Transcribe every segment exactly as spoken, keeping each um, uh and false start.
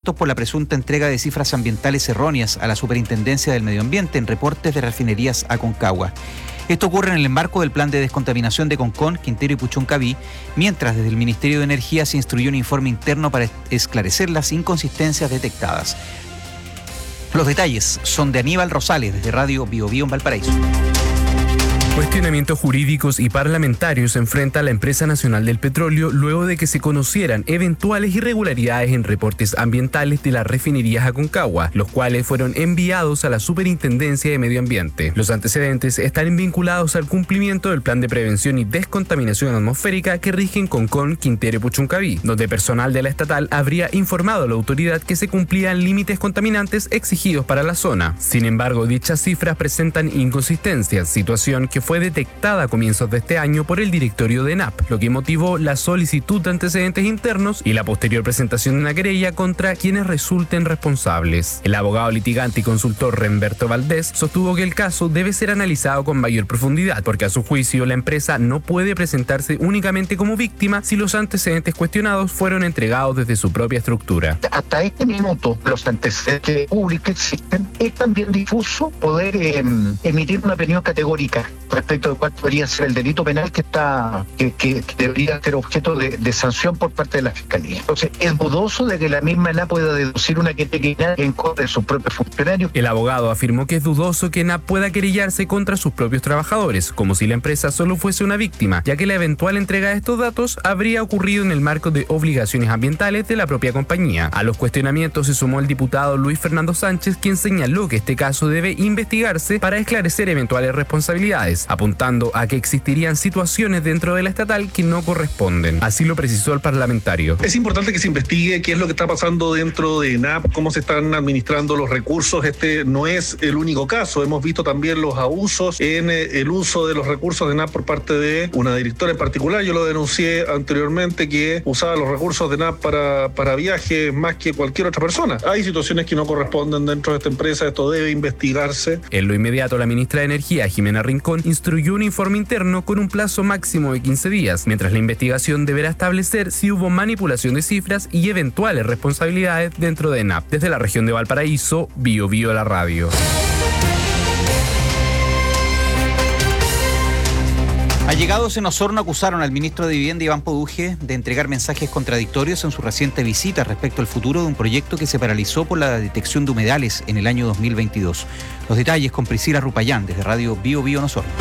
cuestionamientos por la presunta entrega de cifras ambientales erróneas a la Superintendencia del Medio Ambiente en reportes de refinerías Aconcagua. Esto ocurre en el marco del plan de descontaminación de Concón, Quintero y Puchuncaví, mientras desde el Ministerio de Energía se instruyó un informe interno para esclarecer las inconsistencias detectadas. Los detalles son de Aníbal Rosales, desde Radio Bio Bio en Valparaíso. Cuestionamientos jurídicos y parlamentarios enfrenta a la Empresa Nacional del Petróleo luego de que se conocieran eventuales irregularidades en reportes ambientales de las refinerías Aconcagua, los cuales fueron enviados a la Superintendencia de Medio Ambiente. Los antecedentes están vinculados al cumplimiento del Plan de Prevención y Descontaminación Atmosférica que rige en Concón, Quintero y Puchuncaví, donde personal de la estatal habría informado a la autoridad que se cumplían límites contaminantes exigidos para la zona. Sin embargo, dichas cifras presentan inconsistencias, situación que fue detectada a comienzos de este año por el directorio de ENAP, lo que motivó la solicitud de antecedentes internos y la posterior presentación de una querella contra quienes resulten responsables. El abogado litigante y consultor Remberto Valdés sostuvo que el caso debe ser analizado con mayor profundidad, porque a su juicio la empresa no puede presentarse únicamente como víctima si los antecedentes cuestionados fueron entregados desde su propia estructura. Hasta este minuto, los antecedentes públicos existen. Es también difuso poder eh, emitir una opinión categórica respecto de cuál debería ser el delito penal que está que, que, que debería ser objeto de, de sanción por parte de la Fiscalía. Entonces, es dudoso de que la misma ENAP pueda deducir una querella en contra de sus propios funcionarios. El abogado afirmó que es dudoso que ENAP pueda querellarse contra sus propios trabajadores, como si la empresa solo fuese una víctima, ya que la eventual entrega de estos datos habría ocurrido en el marco de obligaciones ambientales de la propia compañía. A los cuestionamientos se sumó el diputado Luis Fernando Sánchez, quien señaló que este caso debe investigarse para esclarecer eventuales responsabilidades, apuntando a que existirían situaciones dentro de la estatal que no corresponden. Así lo precisó el parlamentario. Es importante que se investigue qué es lo que está pasando dentro de ENAP, cómo se están administrando los recursos. Este no es el único caso. Hemos visto también los abusos en el uso de los recursos de ENAP por parte de una directora en particular. Yo lo denuncié anteriormente, que usaba los recursos de ENAP para, para viajes más que cualquier otra persona. Hay situaciones que no corresponden dentro de esta empresa. Esto debe investigarse. En lo inmediato, la ministra de Energía, Jimena Rincón, instruyó un informe interno con un plazo máximo de quince días, mientras la investigación deberá establecer si hubo manipulación de cifras y eventuales responsabilidades dentro de ENAP. Desde la región de Valparaíso, Bio Bio la radio. Allegados en Osorno acusaron al ministro de Vivienda, Iván Poduje, de entregar mensajes contradictorios en su reciente visita respecto al futuro de un proyecto que se paralizó por la detección de humedales en el año dos mil veintidós. Los detalles con Priscila Rupayán, desde Radio Bio Bio en Osorno.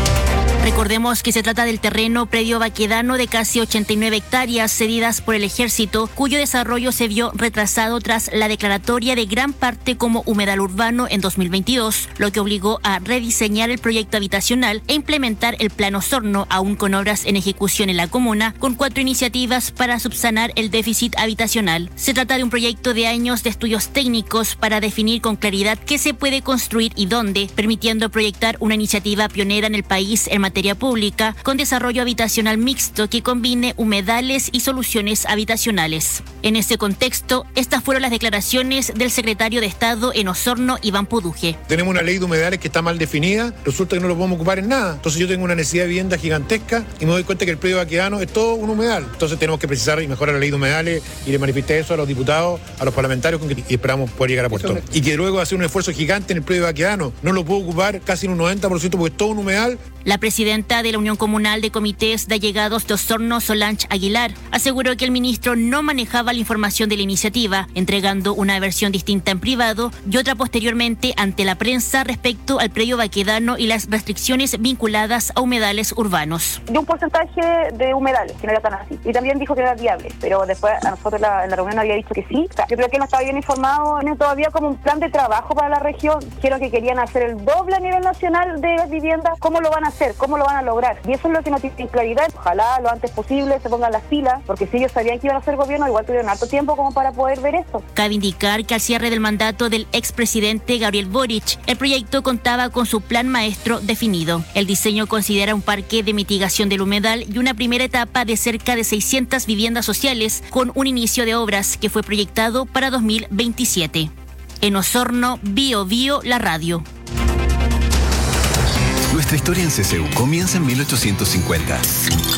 Recordemos que se trata del terreno predio Baquedano de casi ochenta y nueve hectáreas cedidas por el ejército, cuyo desarrollo se vio retrasado tras la declaratoria de gran parte como humedal urbano en dos mil veintidós, lo que obligó a rediseñar el proyecto habitacional e implementar el Plan Osorno, aún con obras en ejecución en la comuna, con cuatro iniciativas para subsanar el déficit habitacional. Se trata de un proyecto de años de estudios técnicos para definir con claridad qué se puede construir y dónde, permitiendo proyectar una iniciativa pionera en el país en materia materia pública con desarrollo habitacional mixto que combine humedales y soluciones habitacionales. En ese contexto, estas fueron las declaraciones del secretario de Estado en Osorno, Iván Poduje. Tenemos una ley de humedales que está mal definida, resulta que no lo podemos ocupar en nada. Entonces yo tengo una necesidad de vivienda gigantesca y me doy cuenta que el predio Baquedano es todo un humedal. Entonces tenemos que precisar y mejorar la ley de humedales, y le manifesté eso a los diputados, a los parlamentarios, y esperamos poder llegar a puerto. Y que luego hacer un esfuerzo gigante en el predio Baquedano. No lo puedo ocupar casi en un noventa por ciento porque es todo un humedal. La presidenta de la Unión Comunal de Comités de Allegados de Osorno, Solange Aguilar, aseguró que el ministro no manejaba la información de la iniciativa, entregando una versión distinta en privado y otra posteriormente ante la prensa respecto al predio Baquedano y las restricciones vinculadas a humedales urbanos. De un porcentaje de humedales, que no era tan así. Y también dijo que era viable, pero después a nosotros la, en la reunión había dicho que sí. O sea, yo creo que no estaba bien informado. Tiene todavía como un plan de trabajo para la región. Dijeron que querían hacer el doble a nivel nacional de las viviendas. ¿Cómo lo van a hacer? ¿Cómo lo van a lograr? Y eso es lo que no tienen claridad. Ojalá lo antes posible se pongan las pilas, porque si ellos sabían que iban a hacer gobierno, igual tuvieron harto tiempo como para poder ver eso. Cabe indicar que al cierre del mandato del expresidente Gabriel Boric, el proyecto contaba con su plan maestro definido. El diseño considera un parque de mitigación del humedal y una primera etapa de cerca de seiscientas viviendas sociales con un inicio de obras que fue proyectado para dos mil veintisiete. En Osorno, Bio Bio, la radio. Nuestra historia en C C U comienza en mil ochocientos cincuenta.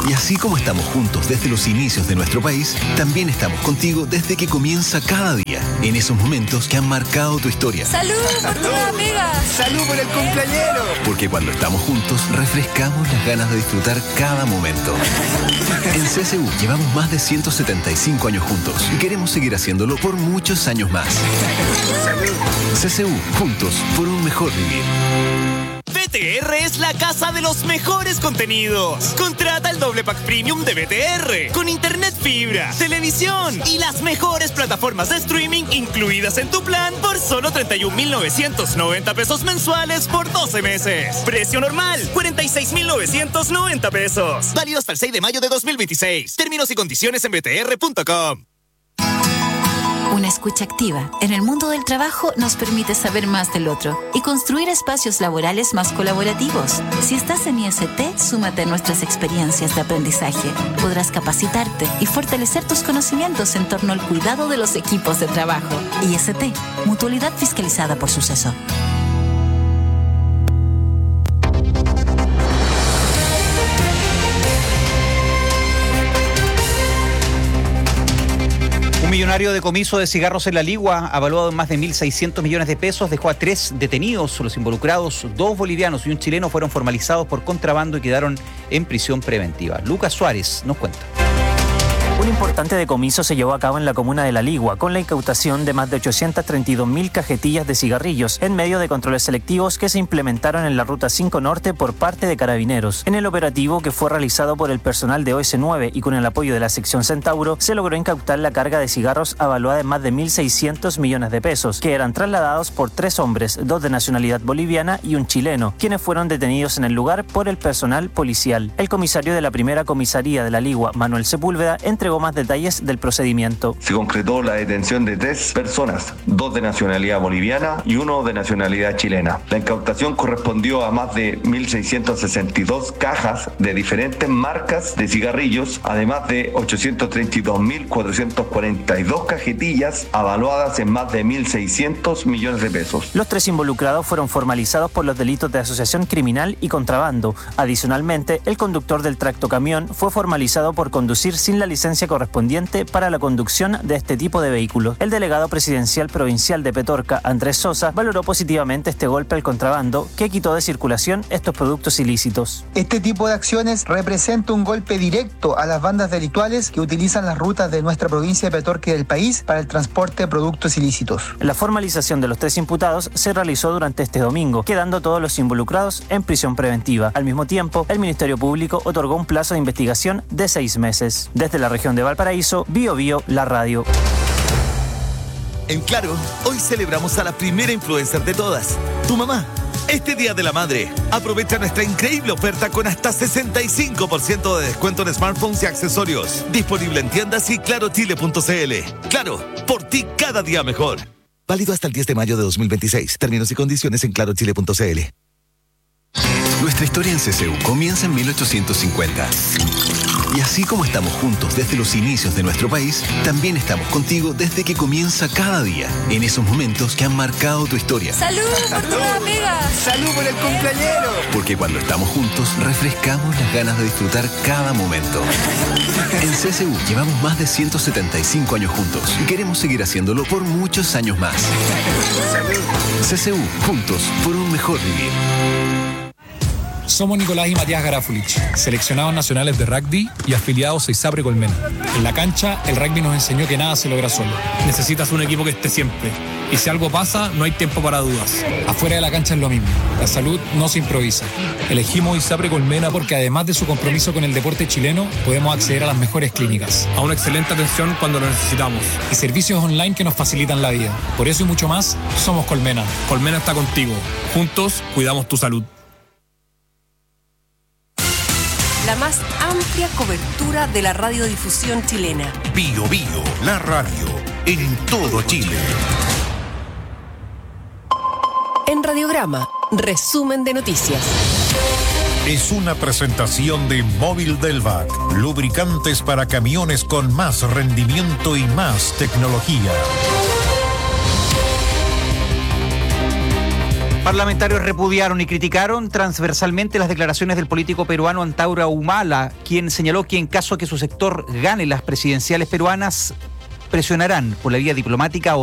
Y así como estamos juntos desde los inicios de nuestro país, también estamos contigo desde que comienza cada día, en esos momentos que han marcado tu historia. ¡Salud por tu nueva pega! ¡Salud por el cumpleañero! Porque cuando estamos juntos, refrescamos las ganas de disfrutar cada momento. En C S U llevamos más de ciento setenta y cinco años juntos y queremos seguir haciéndolo por muchos años más. C S U, juntos por un mejor vivir. B T R es la casa de los mejores contenidos. Contrata el doble pack premium de B T R con internet fibra, televisión y las mejores plataformas de streaming incluidas en tu plan por solo treinta y un mil novecientos noventa pesos mensuales por doce meses. Precio normal, cuarenta y seis mil novecientos noventa pesos. Válido hasta el seis de mayo de dos mil veintiséis. Términos y condiciones en b t r punto com. Una escucha activa en el mundo del trabajo nos permite saber más del otro y construir espacios laborales más colaborativos. Si estás en I S T, súmate a nuestras experiencias de aprendizaje. Podrás capacitarte y fortalecer tus conocimientos en torno al cuidado de los equipos de trabajo. I S T, mutualidad fiscalizada por Suceso. Un millonario decomiso de cigarros en La Ligua, avaluado en más de mil seiscientos millones de pesos, dejó a tres detenidos. Los involucrados, dos bolivianos y un chileno, fueron formalizados por contrabando y quedaron en prisión preventiva. Lucas Suárez nos cuenta. Un importante decomiso se llevó a cabo en la comuna de La Ligua, con la incautación de más de ochocientas treinta y dos mil cajetillas de cigarrillos, en medio de controles selectivos que se implementaron en la Ruta cinco Norte por parte de Carabineros. En el operativo, que fue realizado por el personal de O S nueve y con el apoyo de la sección Centauro, se logró incautar la carga de cigarros avaluada en más de mil seiscientos millones de pesos, que eran trasladados por tres hombres, dos de nacionalidad boliviana y un chileno, quienes fueron detenidos en el lugar por el personal policial. El comisario de la primera comisaría de La Ligua, Manuel Sepúlveda, entregó más detalles del procedimiento. Se concretó la detención de tres personas, dos de nacionalidad boliviana y uno de nacionalidad chilena. La incautación correspondió a más de mil seiscientas sesenta y dos cajas de diferentes marcas de cigarrillos, además de ochocientos treinta y dos mil cuatrocientos cuarenta y dos cajetillas avaluadas en más de mil seiscientos millones de pesos. Los tres involucrados fueron formalizados por los delitos de asociación criminal y contrabando. Adicionalmente, el conductor del tractocamión fue formalizado por conducir sin la licencia correspondiente para la conducción de este tipo de vehículos. El delegado presidencial provincial de Petorca, Andrés Sosa, valoró positivamente este golpe al contrabando que quitó de circulación estos productos ilícitos. Este tipo de acciones representa un golpe directo a las bandas delictuales que utilizan las rutas de nuestra provincia de Petorca y del país para el transporte de productos ilícitos. La formalización de los tres imputados se realizó durante este domingo, quedando todos los involucrados en prisión preventiva. Al mismo tiempo, el Ministerio Público otorgó un plazo de investigación de seis meses. Desde la región de Valparaíso, Bio Bio, la radio. En Claro, hoy celebramos a la primera influencer de todas, tu mamá. Este Día de la Madre, aprovecha nuestra increíble oferta con hasta sesenta y cinco por ciento de descuento en smartphones y accesorios. Disponible en tiendas y claro chile punto c l. Claro, por ti cada día mejor. Válido hasta el diez de mayo de dos mil veintiséis. Términos y condiciones en claro chile punto c l. Nuestra historia en C S U comienza en mil ochocientos cincuenta. Y así como estamos juntos desde los inicios de nuestro país, también estamos contigo desde que comienza cada día, en esos momentos que han marcado tu historia. ¡Salud por tu nueva pega! ¡Salud por el cumpleañero! Porque cuando estamos juntos, refrescamos las ganas de disfrutar cada momento. En C S U llevamos más de ciento setenta y cinco años juntos y queremos seguir haciéndolo por muchos años más. C S U, juntos por un mejor vivir. Somos Nicolás y Matías Garafulich, seleccionados nacionales de rugby y afiliados a ISAPRE Colmena. En la cancha, el rugby nos enseñó que nada se logra solo. Necesitas un equipo que esté siempre. Y si algo pasa, no hay tiempo para dudas. Afuera de la cancha es lo mismo. La salud no se improvisa. Elegimos ISAPRE Colmena porque además de su compromiso con el deporte chileno, podemos acceder a las mejores clínicas, a una excelente atención cuando lo necesitamos y servicios online que nos facilitan la vida. Por eso y mucho más, somos Colmena. Colmena está contigo. Juntos, cuidamos tu salud. La más amplia cobertura de la radiodifusión chilena. Bio Bio, la radio, en todo Chile. En Radiograma, resumen de noticias. Es una presentación de Móvil Delvac, lubricantes para camiones con más rendimiento y más tecnología. Parlamentarios repudiaron y criticaron transversalmente las declaraciones del político peruano Antauro Humala, quien señaló que en caso que su sector gane las presidenciales peruanas, presionarán por la vía diplomática o